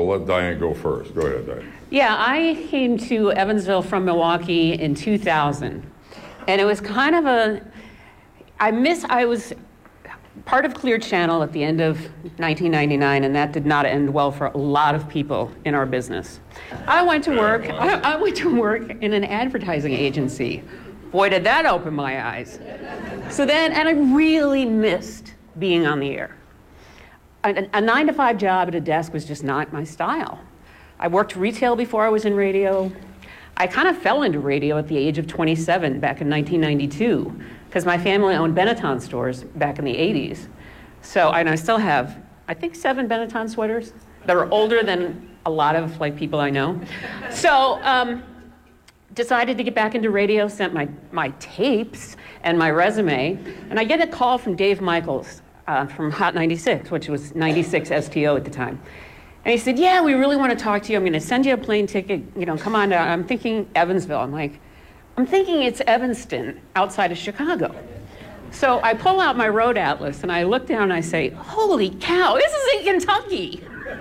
we'll let Diane go first. Go ahead, Diane. Yeah, I came to Evansville from Milwaukee in 2000. And it was kind of I was part of Clear Channel at the end of 1999, and that did not end well for a lot of people in our business. I went to work in an advertising agency. Boy, did that open my eyes. So then, and I really missed being on the air. A 9-to-5 job at a desk was just not my style. I worked retail before I was in radio. I kind of fell into radio at the age of 27 back in 1992 because my family owned Benetton stores back in the 80s. So, and I still have, I think, 7 Benetton sweaters that are older than a lot of people I know. So, decided to get back into radio, sent my tapes and my resume, and I get a call from Dave Michaels from Hot 96, which was 96 STO at the time. And he said, yeah, we really want to talk to you. I'm going to send you a plane ticket. Come on down. I'm thinking Evansville. I'm thinking it's Evanston outside of Chicago. So I pull out my road atlas and I look down and I say, holy cow, this is in Kentucky.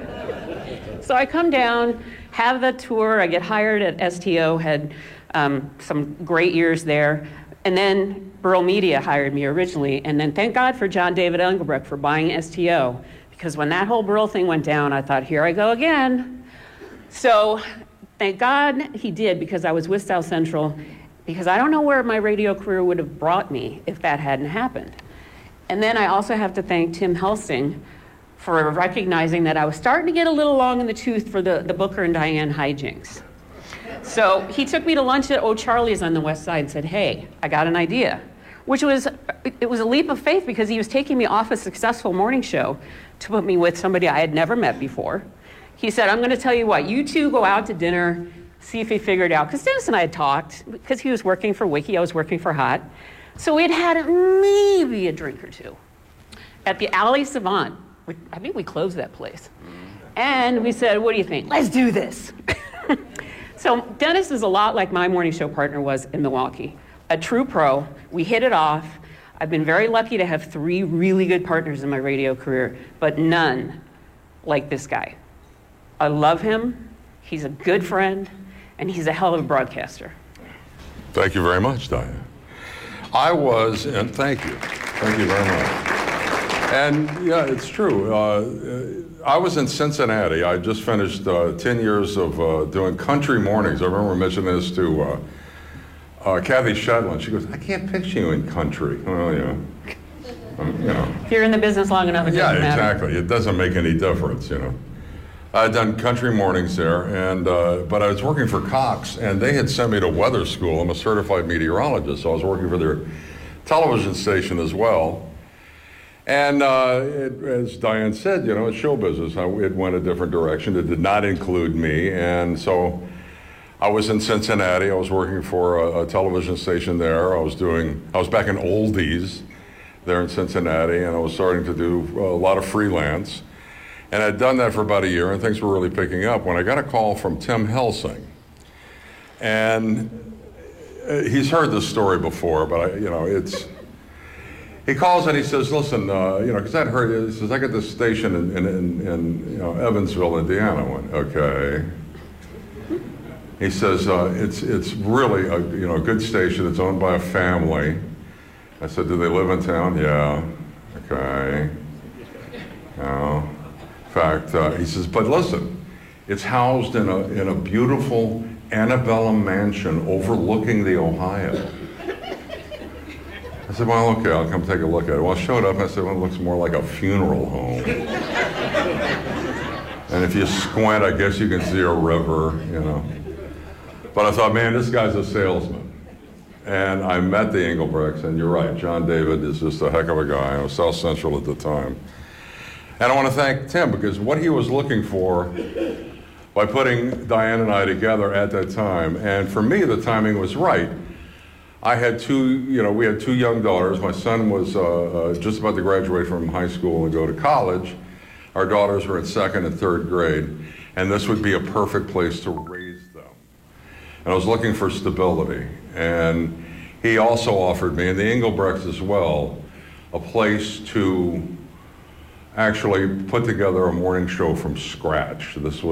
So I come down, have the tour. I get hired at STO, had some great years there. And then Burl Media hired me originally. And then thank God for John David Engelbrecht for buying STO. Because when that whole Burl thing went down, I thought, here I go again. So thank God he did, because I was with South Central, because I don't know where my radio career would have brought me if that hadn't happened. And then I also have to thank Tim Helsing for recognizing that I was starting to get a little long in the tooth for the Booker and Diane hijinks. So he took me to lunch at O'Charlie's on the West Side and said, hey, I got an idea. It was a leap of faith, because he was taking me off a successful morning show to put me with somebody I had never met before. He said, I'm going to tell you what, you two go out to dinner, see if he figured it out. Because Dennis and I had talked, because he was working for Wiki, I was working for Hot. So we'd had maybe a drink or two at the Alley Savant. I think we closed that place. And we said, what do you think? Let's do this. So Dennis is a lot like my morning show partner was in Milwaukee. A true pro. We hit it off. I've been very lucky to have 3 really good partners in my radio career, but none like this guy. I love him. He's a good friend, and he's a hell of a broadcaster. Thank you very much, Diane. And thank you. Thank you very much. And yeah, it's true. I was in Cincinnati. I just finished 10 years of doing country mornings. I remember mentioning this to Kathy Shedlin. She goes, I can't picture you in country. Well, If you're in the business long enough, it doesn't matter. Exactly. It doesn't make any difference, I'd done country mornings there, but I was working for Cox, and they had sent me to weather school. I'm a certified meteorologist, so I was working for their television station as well. And as Diane said, it's show business. It went a different direction. It did not include me, and so I was in Cincinnati. I was working for a television station there. I was back in oldies there in Cincinnati, and I was starting to do a lot of freelance. And I'd done that for about a year, and things were really picking up when I got a call from Tim Helsing. And he's heard this story before, but he calls and he says, listen, because I'd heard, he says, I got this station in Evansville, Indiana. I went, okay. He says, it's really a good station. It's owned by a family. I said, do they live in town? Yeah. Okay. No. In fact, he says, but listen, it's housed in a beautiful antebellum mansion overlooking the Ohio. I said, well, okay, I'll come take a look at it. Well, I showed up and I said, well, it looks more like a funeral home. And if you squint, I guess you can see a river, But I thought, man, this guy's a salesman. And I met the Engelbrechts, and you're right, John David is just a heck of a guy. I was South Central at the time. And I want to thank Tim, because what he was looking for by putting Diane and I together at that time, and for me, the timing was right. I had we had 2 young daughters. My son was just about to graduate from high school and go to college. Our daughters were in 2nd and 3rd grade, and this would be a perfect place to raise them. And I was looking for stability. And he also offered me, and the Engelbrechts as well, a place to actually put together a morning show from scratch. This was